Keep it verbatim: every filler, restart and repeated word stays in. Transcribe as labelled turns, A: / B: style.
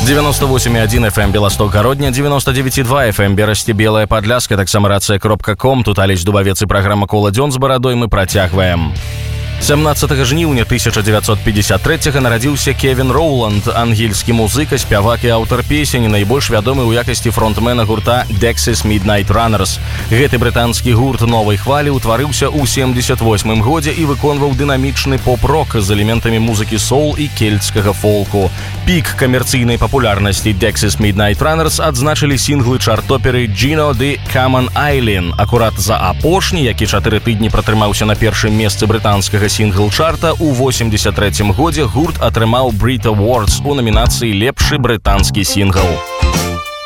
A: девяносто восемь и один эф эм Белосток Городня, девяносто девять и два эф эм Берасці Белая Падляска, таксама рацыя кропка ком. Тут Алесь Дубавец і праграма «Кола дзён» з барадой мы працягваем. сямнаццатага жніўня тысяча дзевяцьсот пятьдесят трэцяга нарадзіўся Кевін Роуланд, ангельскі музыка, спявак і аўтар песень, найбольш вядомы ў якасці фронтмена гурта Dexys Midnight Runners. Гэты брытанскі гурт новай хвалі ўтварыўся ў семдзесят восьмым годзе і выконваў дынамічны поп-рок з элементамі музыкі соул і кельцкага фолку. Пік камерцыйнай папулярнасці Dexys Midnight Runners адзначылі сінглы чарт-оперы «Gino the Common Eileen». Акурат за апошні, які чатыры тыдні пратрымаўся на першым месцы брытанскага сінгл-чарта, у восемьдесят трэцім годзе гурт атрымаў Brit Awards у намінацыі «Лепшы брытанскі сінгл».